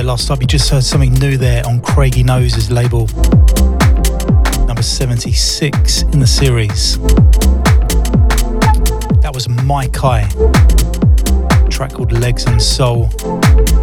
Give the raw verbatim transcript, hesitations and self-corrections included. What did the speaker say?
last up. You just heard something new there on Craigie Nose's label. Number seventy-six in the series. That was My Kai. A track called Legs and Soul.